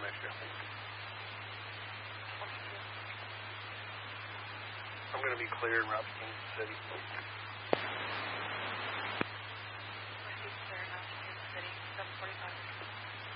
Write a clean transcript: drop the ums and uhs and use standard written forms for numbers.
next year, I think. I'm going to be clear in Rocky, Kansas City.